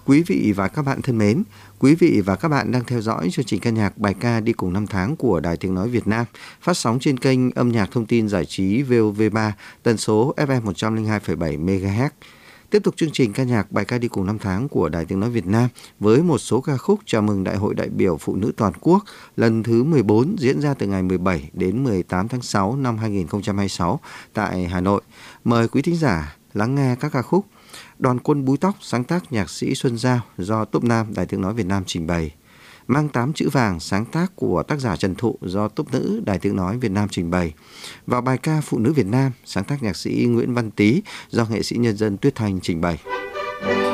Quý vị và các bạn thân mến, quý vị và các bạn đang theo dõi chương trình ca nhạc bài ca đi cùng năm tháng của Đài Tiếng Nói Việt Nam, phát sóng trên kênh âm nhạc thông tin giải trí VOV3, tần số FM 102,7 MHz. Tiếp tục chương trình ca nhạc bài ca đi cùng năm tháng của Đài Tiếng Nói Việt Nam với một số ca khúc chào mừng Đại hội đại biểu Phụ nữ toàn quốc lần thứ 14 diễn ra từ ngày 17 đến 18 tháng 6 năm 2026 tại Hà Nội. Mời quý thính giả lắng nghe các ca khúc Đoàn quân búi tóc sáng tác nhạc sĩ Xuân Giao do Tốp Nam Đài Tiếng Nói Việt Nam trình bày, Mang 8 chữ vàng sáng tác của tác giả Trần Thụ do Tốp Nữ Đài Tiếng Nói Việt Nam trình bày, và bài ca Phụ nữ Việt Nam sáng tác nhạc sĩ Nguyễn Văn Tý do nghệ sĩ nhân dân Tuyết Thanh trình bày.